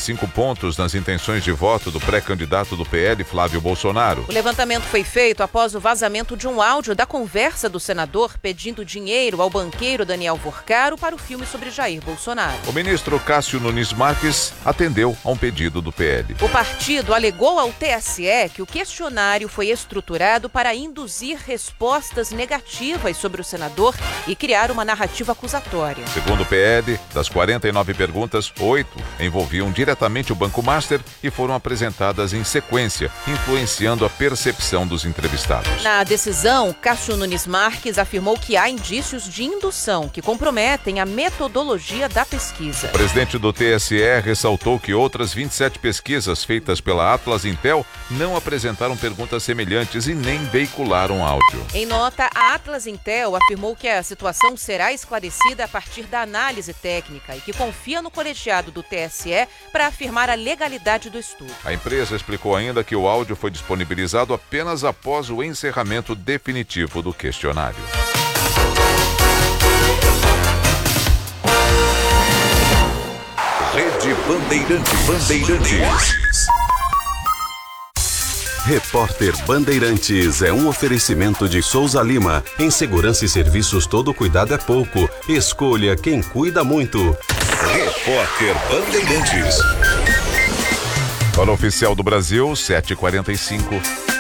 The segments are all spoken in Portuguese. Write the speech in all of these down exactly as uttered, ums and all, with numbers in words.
cinco pontos nas intenções de voto do pré-candidato do P L, Flávio Bolsonaro. O levantamento foi feito após o vazamento de um áudio da conversa do senador pedindo dinheiro ao banqueiro Daniel Vorcaro para o filme sobre Jair Bolsonaro. O ministro Cássio Nunes Marques atendeu a um pedido do P L. O partido alegou ao T S E que o questionário foi estruturado para induzir respostas negativas sobre o senador e criar uma narrativa acusatória. Segundo o P L, das quarenta e nove perguntas, oito envolviam diretamente o Banco Master e foram apresentadas em sequência, influenciando a percepção dos entrevistados. Na decisão, Cássio Nunes Marques afirmou que há indícios de indução que comprometem a metodologia da pesquisa. O presidente do T S E ressaltou que outras vinte e sete pesquisas feitas pela Atlas Intel não apresentaram perguntas semelhantes e nem veicularam áudio. Em nota, a Atlas Intel afirmou que a situação será esclarecida a partir da análise técnica e que confia no colegiado do T S E para afirmar a legalidade do estudo. A empresa explicou ainda que o áudio foi disponibilizado apenas após o encerramento definitivo do questionário. Rede Bandeirantes. Bandeirantes. Repórter Bandeirantes é um oferecimento de Souza Lima. Em segurança e serviços, todo cuidado é pouco. Escolha quem cuida muito. Repórter Bandeirantes. Hora oficial do Brasil, sete e quarenta e cinco.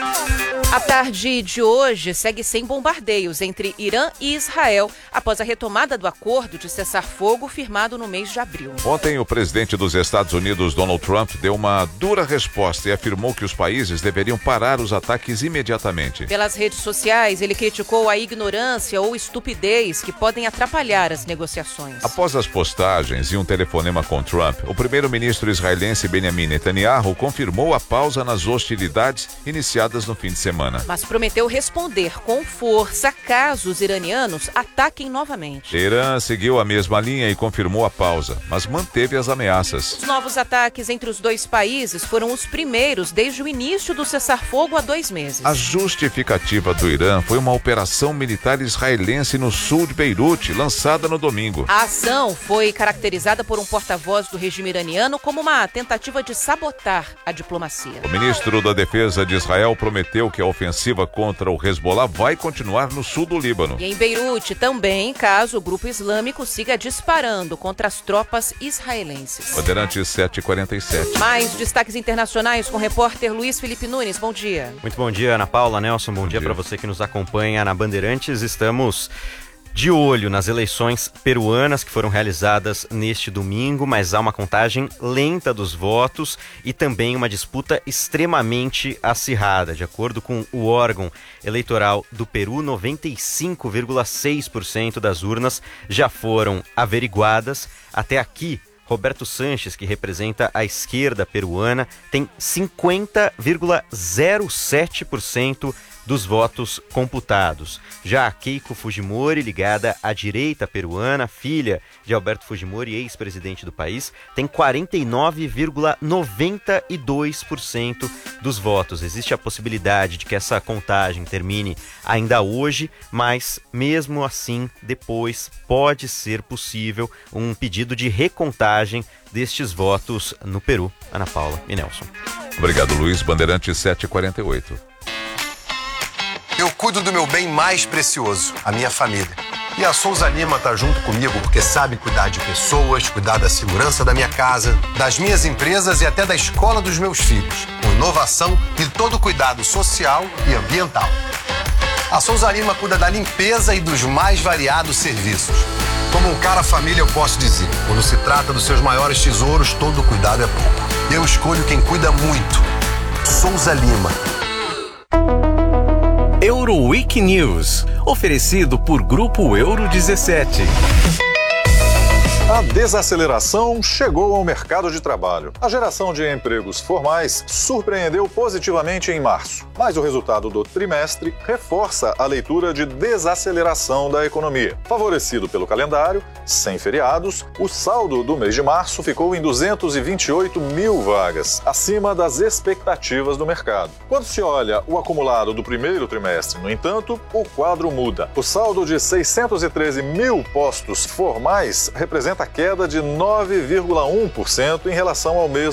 A tarde de hoje segue sem bombardeios entre Irã e Israel após a retomada do acordo de cessar-fogo firmado no mês de abril. Ontem, o presidente dos Estados Unidos, Donald Trump, deu uma dura resposta e afirmou que os países deveriam parar os ataques imediatamente. Pelas redes sociais, ele criticou a ignorância ou estupidez que podem atrapalhar as negociações. Após as postagens e um telefonema com Trump, o primeiro-ministro israelense Benjamin Netanyahu confirmou a pausa nas hostilidades iniciadas no fim de semana. Mas prometeu responder com força caso os iranianos ataquem novamente. Irã seguiu a mesma linha e confirmou a pausa, mas manteve as ameaças. Os novos ataques entre os dois países foram os primeiros desde o início do cessar-fogo há dois meses. A justificativa do Irã foi uma operação militar israelense no sul de Beirute, lançada no domingo. A ação foi caracterizada por um porta-voz do regime iraniano como uma tentativa de sabotar a diplomacia. O ministro da Defesa de Israel prometeu que a ofensiva contra o Hezbollah vai continuar no sul do Líbano. E em Beirute também, caso o grupo islâmico siga disparando contra as tropas israelenses. Bandeirantes sete e quarenta e sete. Mais destaques internacionais com o repórter Luiz Felipe Nunes. Bom dia. Muito bom dia, Ana Paula, Nelson. Bom, bom dia, dia. para você que nos acompanha na Bandeirantes. Estamos de olho nas eleições peruanas que foram realizadas neste domingo, mas há uma contagem lenta dos votos e também uma disputa extremamente acirrada. De acordo com o órgão eleitoral do Peru, noventa e cinco vírgula seis por cento das urnas já foram averiguadas. Até aqui, Roberto Sanches, que representa a esquerda peruana, tem cinquenta vírgula zero sete por cento dos votos computados. Já a Keiko Fujimori, ligada à direita peruana, filha de Alberto Fujimori, ex-presidente do país, tem quarenta e nove vírgula noventa e dois por cento dos votos. Existe a possibilidade de que essa contagem termine ainda hoje, mas mesmo assim, depois pode ser possível um pedido de recontagem destes votos no Peru. Ana Paula e Nelson. Obrigado, Luiz. Bandeirantes sete e quarenta e oito. Eu cuido do meu bem mais precioso, a minha família. E a Souza Lima tá junto comigo porque sabe cuidar de pessoas, cuidar da segurança da minha casa, das minhas empresas e até da escola dos meus filhos, com inovação e todo cuidado social e ambiental. A Souza Lima cuida da limpeza e dos mais variados serviços. Como um cara família, eu posso dizer, quando se trata dos seus maiores tesouros, todo cuidado é pouco. Eu escolho quem cuida muito. Souza Lima. Euroweek News, oferecido por Grupo Euro dezessete. A desaceleração chegou ao mercado de trabalho. A geração de empregos formais surpreendeu positivamente em março, mas o resultado do trimestre reforça a leitura de desaceleração da economia. Favorecido pelo calendário, sem feriados, o saldo do mês de março ficou em duzentos e vinte e oito mil vagas, acima das expectativas do mercado. Quando se olha o acumulado do primeiro trimestre, no entanto, o quadro muda. O saldo de seiscentos e treze mil postos formais representa a queda de nove vírgula um por cento em relação ao mesmo